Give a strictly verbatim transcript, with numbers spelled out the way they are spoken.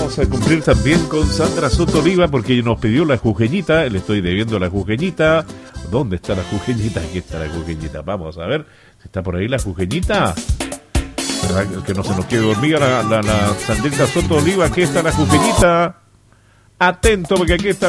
vamos a cumplir también con Sandra Soto Oliva porque nos pidió la jujeñita. Le estoy debiendo la jujeñita. ¿Dónde está la jujeñita? Aquí está la jujeñita. Vamos a ver si está por ahí la jujeñita. Que no se nos quede dormida la, la, la Sandrita Soto Oliva. Aquí está la jujeñita. Atento porque aquí está